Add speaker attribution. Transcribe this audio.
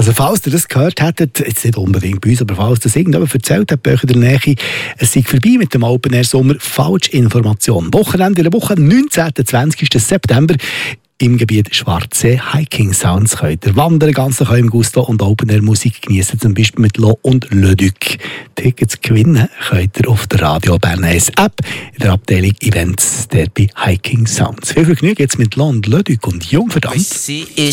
Speaker 1: Also falls ihr das gehört hättet, jetzt nicht unbedingt bei uns, aber falls das irgendjemand erzählt hat, bei euch in der Nähe, es sei vorbei mit dem Open Air Sommer, Falschinformation. Wochenende in der Woche, 19. 20. September. Im Gebiet Schwarzsee Hiking Sounds könnt ihr wandern, ganz nach eurem Gusto und Open Air Musik genießen, zum Beispiel mit Lo und Le Duc. Tickets gewinnen könnt ihr auf der Radio Bern 1 App in der Abteilung Events der bei Hiking Sounds. Viel Vergnügen jetzt mit Lo und Le Duc und Jungverdammt.